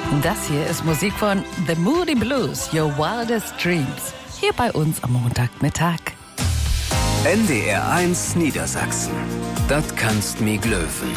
Das hier ist Musik von The Moody Blues, Your Wildest Dreams. Hier bei uns am Montagmittag. NDR 1 Niedersachsen. Das kannst mi glöwen.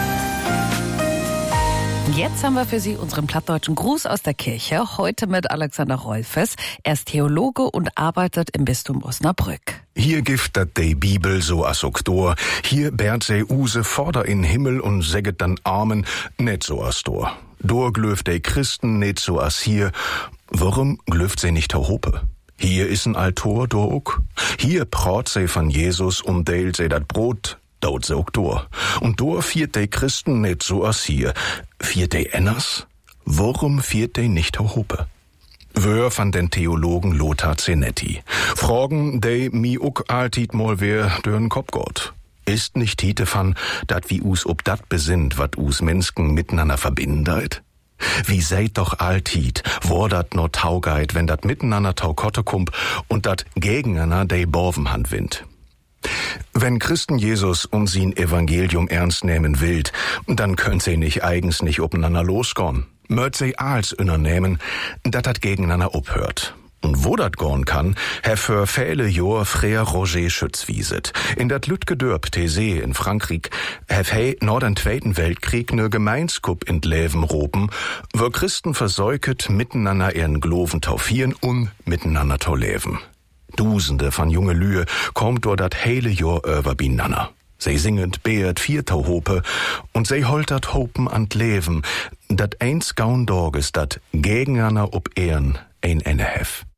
Jetzt haben wir für Sie unseren plattdeutschen Gruß aus der Kirche, heute mit Alexander Rolfes. Er ist Theologe und arbeitet im Bistum Osnabrück. Hier gift dat de Bibel so as Oktor, hier bärt se use vorder in Himmel und säget dann Amen, net so as dor. Dor glöft de Christen net so as hier, warum glöft se nicht hope? Hier is ein Altor, dor uck. Hier praat se von Jesus und deilt se dat Brot, daut se uck dor. Und dor fiert de Christen net so as hier. Fiert de enners? Warum fiert de nicht hope? Wör van den Theologen Lothar Zenetti. Fragen, de mi uck altit mal wer dörn Kopf gott. Ist nicht Tite van, dat wie us ob dat besinnt, wat us Menschen miteinander verbindet? Wie seid doch altit, wo dat no taugeit, wenn dat miteinander taukotte kump und dat gegeneinander de Borvenhand wind. Wenn Christen Jesus und sin Evangelium ernst nehmen willt, dann könnt sie nicht eigens nicht opeinander losgorn. Möt sie als unternehmen, dat dat gegeneinander obhört. Und wo dat gorn kann, Herr für viele Jor Frère Roger Schütz wieset. In dat Lütgedörp Thésée in Frankreich, hef hei nor den Zweiten Weltkrieg ne Gemeinskup in Leben roben, wo Christen versäuket miteinander ihren Gloven taufieren und miteinander to leben. Dusende von junge Lühe kommt dort dat hele Jor över binanna. Sie singend beert viertau Hope und sie holtert Hopen an Leben, dat eins gaun Dorges dat gegeneinander ob Ehren ein enne hef.